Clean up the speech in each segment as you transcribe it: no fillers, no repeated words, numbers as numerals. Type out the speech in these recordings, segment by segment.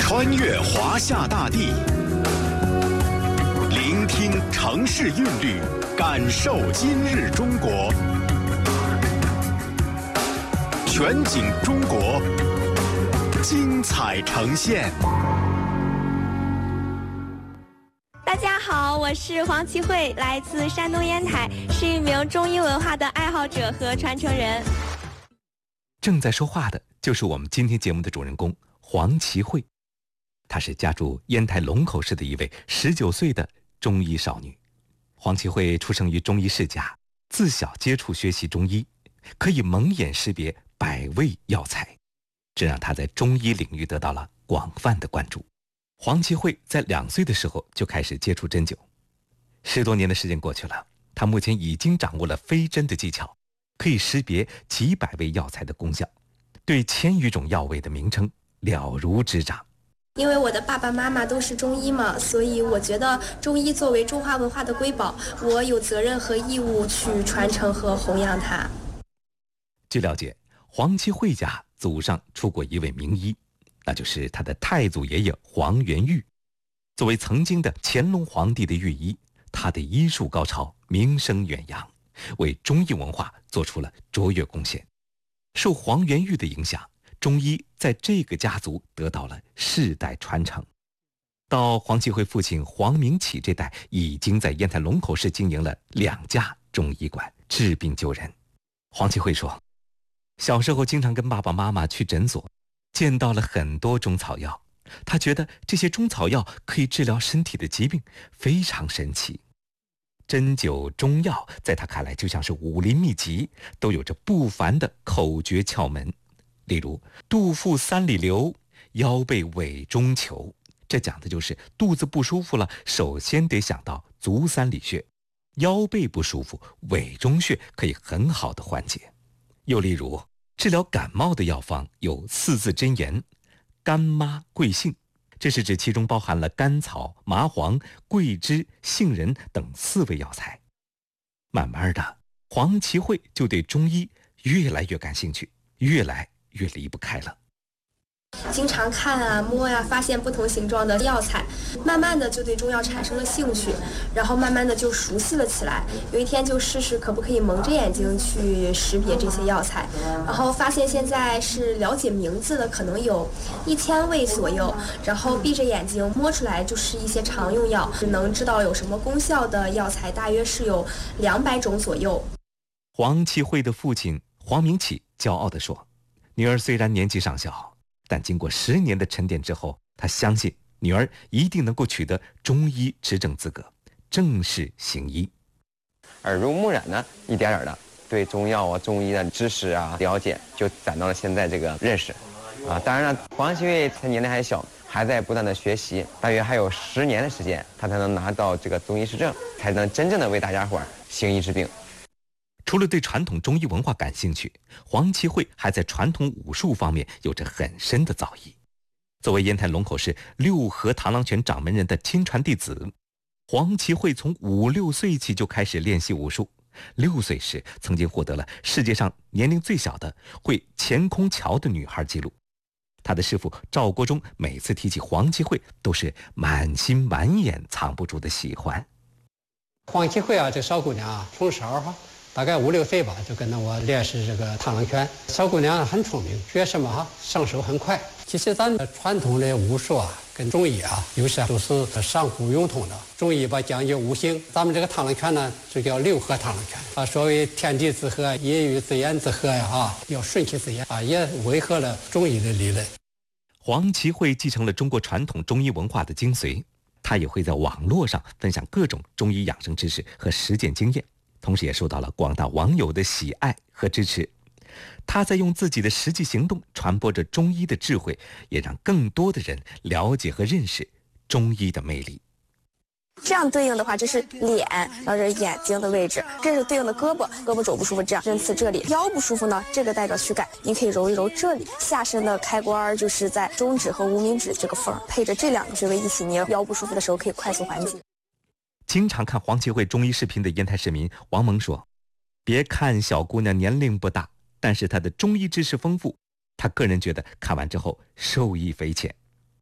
穿越华夏大地，聆听城市韵律，感受今日中国。全景中国，精彩呈现。 大家好，我是黄启慧，来自山东烟台，是一名中医文化的爱好者和传承人。 正在说话的就是我们今天节目的主人公黄启慧，她是家住烟台龙口市的一位19岁的中医少女。黄启慧出生于中医世家，自小接触学习中医，可以蒙眼识别百味药材，这让她在中医领域得到了广泛的关注。黄启慧在2岁的时候就开始接触针灸，10多年的时间过去了，她目前已经掌握了飞针的技巧，可以识别几百味药材的功效，对1000余种药味的名称了如指掌。 因为我的爸爸妈妈都是中医嘛，所以我觉得中医作为中华文化的瑰宝，我有责任和义务去传承和弘扬它。 据了解，黄启慧家祖上出过一位名医，那就是他的太祖爷爷黄元玉。作为曾经的乾隆皇帝的御医，他的医术高超，名声远扬，为中医文化做出了卓越贡献。受黄元玉的影响，中医在这个家族得到了世代传承。到黄启慧父亲黄明启这代，已经在烟台龙口市经营了2家中医馆，治病救人。黄启慧说，小时候经常跟爸爸妈妈去诊所，见到了很多中草药，他觉得这些中草药可以治疗身体的疾病，非常神奇。针灸中药在他看来就像是武林秘籍，都有着不凡的口诀窍门。例如肚腹3里留，腰背尾中求，这讲的就是肚子不舒服了，首先得想到足3里穴，腰背不舒服，尾中穴可以很好的缓解。又例如治疗感冒的药方有4字真言：甘妈桂杏，这是指其中包含了甘草、麻黄、桂枝、杏仁等4味药材。慢慢的，黄启慧就对中医越来越感兴趣，越来越离不开了。 经常看啊摸呀，发现不同形状的药材，慢慢的就对中药产生了兴趣，然后慢慢的就熟悉了起来。有一天就试试可不可以蒙着眼睛去识别这些药材，然后发现现在是了解名字的可能有1000味左右，然后闭着眼睛摸出来就是一些常用药，能知道有什么功效的药材大约是有200种左右。 黄启慧的父亲黄明启骄傲地说，女儿虽然年纪尚小，但经过10年的沉淀之后，他相信女儿一定能够取得中医执证资格，正式行医。 耳濡目染呢，一点点的对中药啊、中医的知识啊了解，就攒到了现在这个认识啊。当然了，黄启慧他年龄还小，还在不断的学习，大约还有10年的时间，他才能拿到这个中医师证，才能真正的为大家伙行医治病。 除了对传统中医文化感兴趣，黄启慧还在传统武术方面有着很深的造诣。作为烟台龙口市6合螳螂拳掌门人的亲传弟子，黄启慧从5、6岁起就开始练习武术。6岁时曾经获得了世界上年龄最小的会前空桥的女孩记录。他的师傅赵国忠每次提起黄启慧，都是满心满眼藏不住的喜欢。 黄启慧啊，这小姑娘啊，从小大概5、6岁吧，就跟着我练习这个螳螂拳。小姑娘很聪明，学什么上手很快。其实咱们传统的武术啊，跟中医啊，有些都是上古融通的。中医吧讲究五行，咱们这个螳螂拳呢，就叫6合螳螂拳啊。所谓天地之和，阴与自然之和呀，要顺其自然啊，也违和了中医的理论。 黄启慧继承了中国传统中医文化的精髓，他也会在网络上分享各种中医养生知识和实践经验，同时也受到了广大网友的喜爱和支持。他在用自己的实际行动传播着中医的智慧，也让更多的人了解和认识中医的魅力。 这样对应的话，这是脸，然后这是眼睛的位置，这是对应的胳膊，胳膊肘不舒服，这样针刺这里。腰不舒服呢，这个代表躯干，你可以揉一揉这里。下身的开关就是在中指和无名指这个缝，配着这2个穴位一起捏，腰不舒服的时候可以快速缓解。 经常看黄启慧中医视频的烟台市民王萌说，别看小姑娘年龄不大，但是她的中医知识丰富，他个人觉得看完之后受益匪浅。 这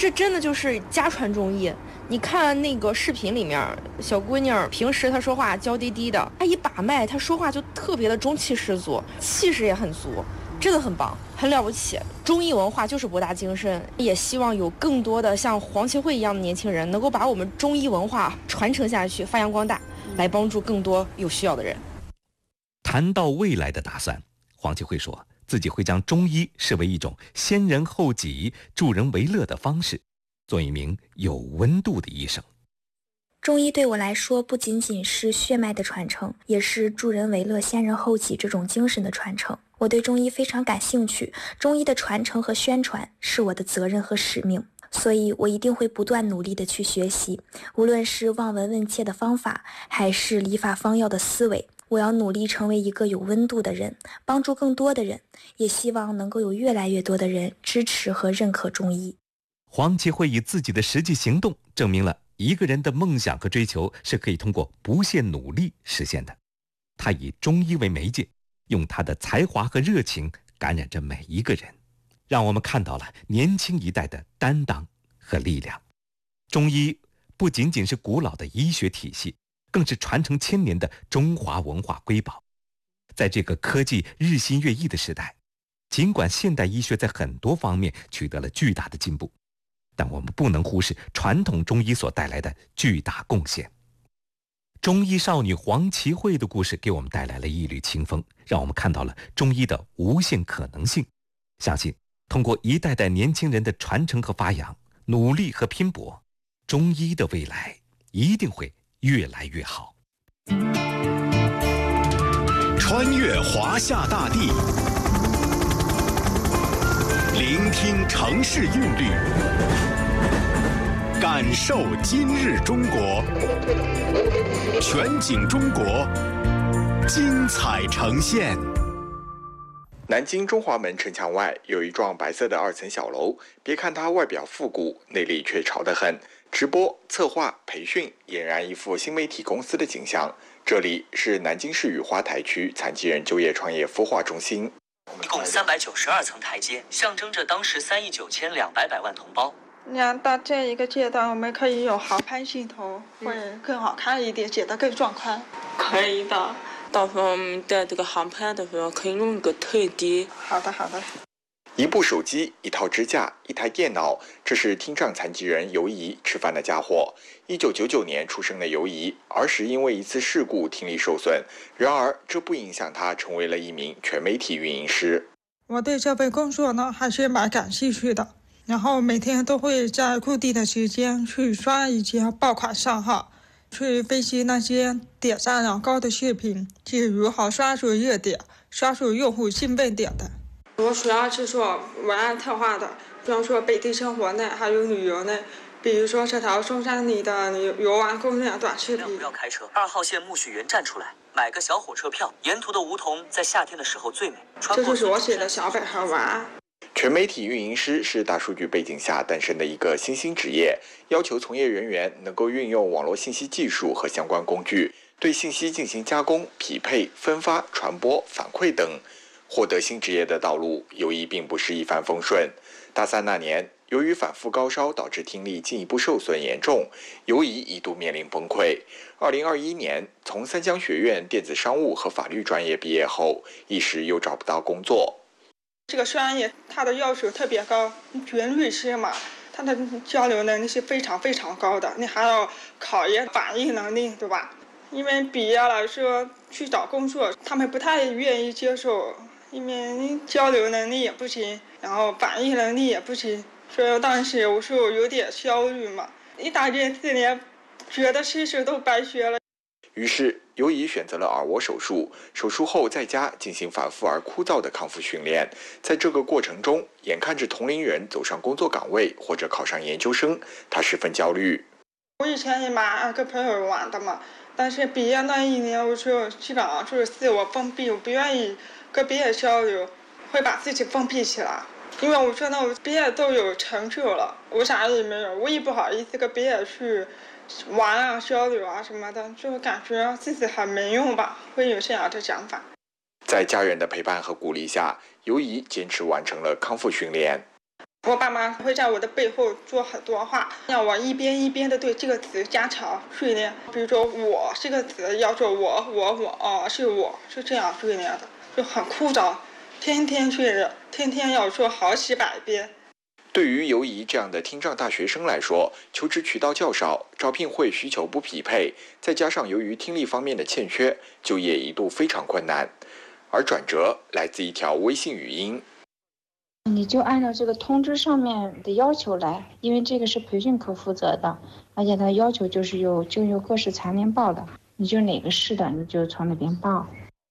这真的就是家传中医。你看那个视频里面，小姑娘平时她说话娇滴滴的，她一把脉，她说话就特别的中气十足，气势也很足，真的很棒，很了不起。中医文化就是博大精深，也希望有更多的像黄启慧一样的年轻人，能够把我们中医文化传承下去，发扬光大，来帮助更多有需要的人。 谈到未来的打算，黄启慧说自己会将中医视为一种先人后己、助人为乐的方式，做一名有温度的医生。 中医对我来说不仅仅是血脉的传承，也是助人为乐、先人后己这种精神的传承。我对中医非常感兴趣，中医的传承和宣传是我的责任和使命，所以我一定会不断努力的去学习，无论是望闻问切的方法，还是理法方药的思维。我要努力成为一个有温度的人，帮助更多的人，也希望能够有越来越多的人支持和认可中医。 黄启慧以自己的实际行动证明了一个人的梦想和追求是可以通过不懈努力实现的。他以中医为媒介，用他的才华和热情感染着每一个人，让我们看到了年轻一代的担当和力量。中医不仅仅是古老的医学体系，更是传承千年的中华文化瑰宝。在这个科技日新月异的时代，尽管现代医学在很多方面取得了巨大的进步，但我们不能忽视传统中医所带来的巨大贡献。中医少女黄启慧的故事给我们带来了一缕清风，让我们看到了中医的无限可能性。相信通过一代代年轻人的传承和发扬，努力和拼搏，中医的未来一定会越来越好。 穿越华夏大地，聆听城市韵律，感受今日中国。全景中国，精彩呈现。 南京中华门城墙外有一幢白色的2层小楼，别看它外表复古，内里却潮得很。直播、策划、培训，俨然一副新媒体公司的景象。这里是南京市雨花台区残疾人就业创业孵化中心， 一共392层台阶，象征着当时3亿9200万同胞。 到这一个阶段，我们可以有航拍镜头，会更好看一点，剪得更壮观。可以的， 到时候我们在这个航拍的时候，可以用一个特低。 好的，好的。 一部手机，一套支架，一台电脑，这是听障残疾人尤怡吃饭的家伙。1999年出生的尤怡，儿时因为一次事故听力受损，然而这不影响他成为了一名全媒体运营师。 我对这份工作呢还是蛮感兴趣的，然后每天都会在固定的时间去刷一些爆款账号，去分析那些点赞量高的视频，是如何刷出热点，刷出用户兴奋点的。我主要是做文案策划的，比方说本地生活类，还有旅游类，比如说这条中山里的游玩攻略短视频。 不要开车，2号线苜蓿园站出来，买个小火车票，沿途的梧桐在夏天的时候最美。 这就是我写的小本和文案。 全媒体运营师是大数据背景下诞生的一个新兴职业，要求从业人员能够运用网络信息技术和相关工具，对信息进行加工、匹配、分发、传播、反馈等。获得新职业的道路，尤怡并不是一帆风顺。大3那年，由于反复高烧导致听力进一步受损严重，尤怡一度面临崩溃。2021年，从三江学院电子商务和法律专业毕业后，一时又找不到工作。 这个专业它的要求特别高，学律师嘛，他的交流能力是非常非常高的，你还要考验反应能力，对吧？因为毕业了说去找工作，他们不太愿意接受。因为交流能力也不行，然后反应能力也不行，所以当时我说我有点焦虑嘛。一大这4年，觉得其实都白学了。 于是，尤怡选择了耳蜗手术，手术后在家进行反复而枯燥的康复训练。在这个过程中，眼看着同龄人走上工作岗位或者考上研究生，他十分焦虑。 我以前也蛮跟朋友玩的嘛，但是毕业那1年，我就基本上就是自我封闭，我不愿意跟别人交流，会把自己封闭起来。因为我觉得我毕业都有成就了，我啥也没有，我也不好意思跟别人去玩啊、交流啊什么的，就感觉自己很没用吧，会有这样的想法。 在家人的陪伴和鼓励下，尤怡坚持完成了康复训练。 我爸妈会在我的背后说很多话，让我一遍一遍的对这个词加强训练。比如说我这个词要说我是我，是这样训练的，就很枯燥，天天训练，天天要说好几百遍。 对于尤怡这样的听障大学生来说，求职渠道较少，招聘会需求不匹配，再加上由于听力方面的欠缺，就业一度非常困难。而转折来自一条微信语音。 你就按照这个通知上面的要求来，因为这个是培训科负责的，而且他要求就是有各市残联报的，你就哪个市的你就从那边报。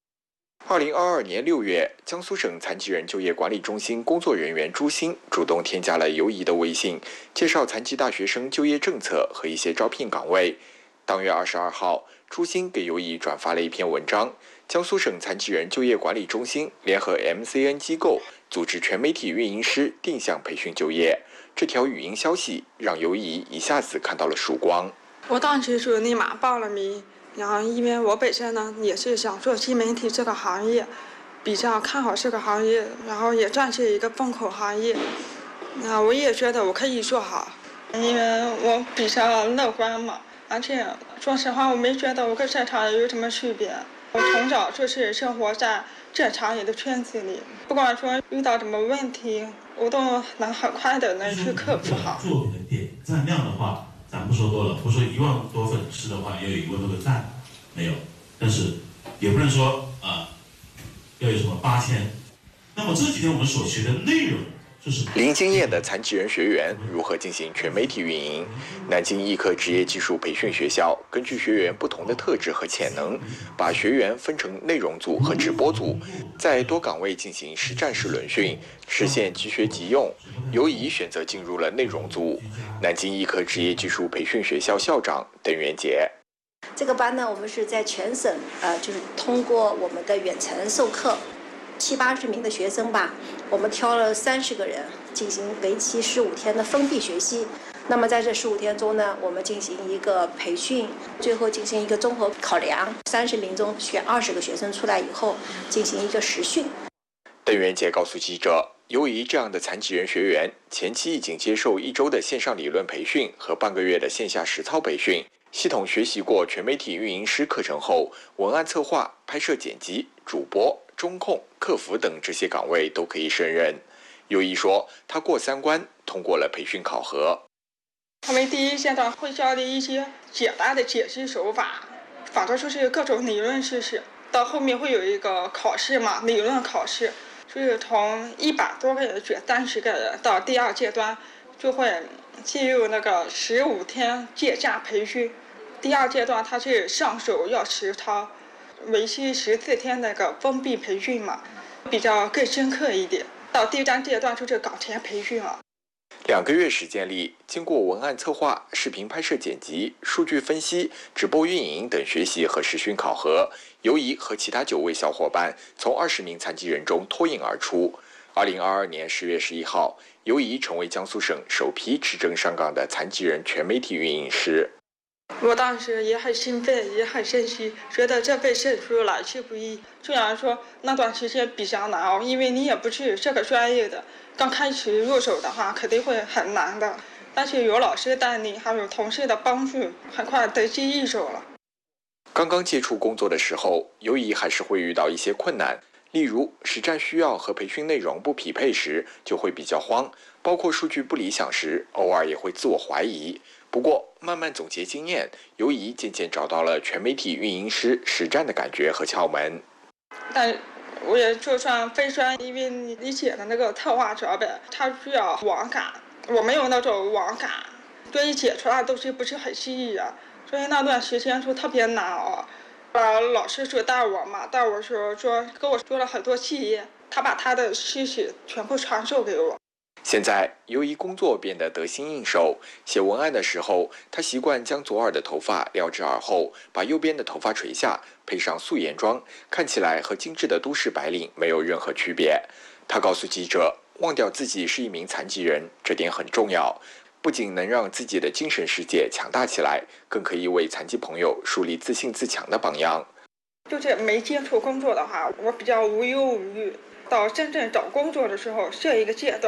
2022年6月，江苏省残疾人就业管理中心工作人员朱鑫主动添加了尤怡的微信，介绍残疾大学生就业政策和一些招聘岗位。当月22号，朱鑫给尤怡转发了一篇文章，江苏省残疾人就业管理中心联合 MCN 机构组织全媒体运营师定向培训就业。这条语音消息让尤怡一下子看到了曙光。 我当时就立马报了名，然后因为我本身呢也是想做新媒体这个行业，比较看好这个行业，然后也算是一个风口行业，我也觉得我可以做好，因为我比较乐观嘛，而且说实话我没觉得我跟正常人有什么区别。我从小就是生活在正常人的圈子里，不管说遇到什么问题，我都能很快的能去克服好。 作品的点赞量的话，咱不说多了，不说1万多粉丝的话，要有1万多个赞，没有，但是也不能说要有什么8000。那么这几天我们所学的内容。 零经验的残疾人学员如何进行全媒体运营？南京医科职业技术培训学校根据学员不同的特质和潜能，把学员分成内容组和直播组，在多岗位进行实战式轮训，实现即学即用。尤怡选择进入了内容组。南京医科职业技术培训学校校长邓元杰。 这个班呢，我们是在全省就是通过我们的远程授课，70-80名的学生吧，我们挑了30个人进行为期15天的封闭学习。那么在这15天中呢，我们进行一个培训，最后进行一个综合考量，30名中选20个学生出来以后进行一个实训。 邓元杰告诉记者，尤怡这样的残疾人学员前期已经接受1周的线上理论培训和半个月的线下实操培训，系统学习过全媒体运营师课程后，文案策划、拍摄剪辑、主播、中控、客服等这些岗位都可以胜任。尤怡说，他过3关，通过了培训考核。 他们第一阶段会教你一些简单的解析手法，反正就是各种理论知识。到后面会有一个考试嘛，理论考试，就是从100多个人选30个人，到第2阶段就会进入那个15天界架培训。第2阶段它是上手要实操，为期14天那个封闭培训嘛，比较更深刻一点。到第3阶段就是岗前培训了。 2个月时间里，经过文案策划、视频拍摄剪辑、数据分析、直播运营等学习和实训考核，尤怡和其他9位小伙伴从20名残疾人中脱颖而出。2022年10月11号，尤怡成为江苏省首批持证上岗的残疾人全媒体运营师。 我当时也很兴奋，也很珍惜，觉得这份证书来之不易。虽然说那段时间比较难熬，因为你也不是这个专业的，刚开始入手的话肯定会很难的。但是有老师带领，还有同事的帮助，很快得心应手了。 刚刚接触工作的时候，尤怡还是会遇到一些困难，例如实战需要和培训内容不匹配时，就会比较慌，包括数据不理想时，偶尔也会自我怀疑。不过慢慢总结经验，尤怡渐渐找到了全媒体运营师实战的感觉和窍门。 但我也就算分专，因为你写的那个特化脚本，它需要网感，我没有那种网感，所以写出来的东西不是很细腻啊，所以那段时间就特别难熬。老师就带我嘛，带我说跟我说了很多细节，他把他的知识全部传授给我。 现在尤怡工作变得得心应手，写文案的时候，他习惯将左耳的头发撩至耳后，把右边的头发垂下，配上素颜妆，看起来和精致的都市白领没有任何区别。他告诉记者，忘掉自己是一名残疾人，这点很重要，不仅能让自己的精神世界强大起来，更可以为残疾朋友树立自信自强的榜样。 就是没接触工作的话，我比较无忧无虑，到真正找工作的时候，这一个阶段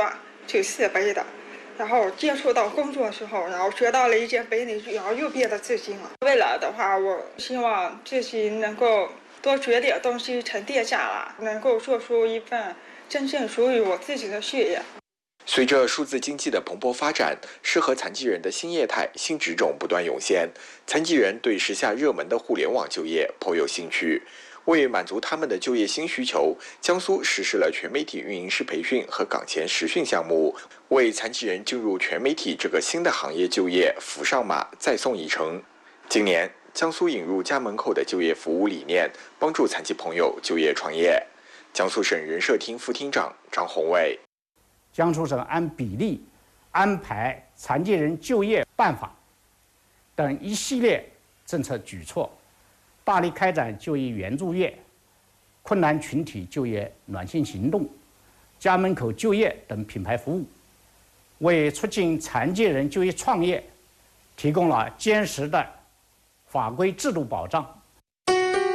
去4杯的。然后接触到工作的时候，然后学到了一件本领，然后又变得自信了。未来的话，我希望自己能够多学点东西沉淀下来，能够做出一份真正属于我自己的事业。 随着数字经济的蓬勃发展，适合残疾人的新业态、新职种不断涌现，残疾人对时下热门的互联网就业颇有兴趣。为满足他们的就业新需求，江苏实施了全媒体运营师培训和岗前实训项目，为残疾人进入全媒体这个新的行业就业扶上马，再送一程。今年，江苏引入家门口的就业服务理念，帮助残疾朋友就业创业。江苏省人社厅副厅长张宏伟： 江苏省按比例安排残疾人就业办法等一系列政策举措，大力开展就业援助业、困难群体就业暖心行动、家门口就业等品牌服务，为促进残疾人就业创业提供了坚实的法规制度保障。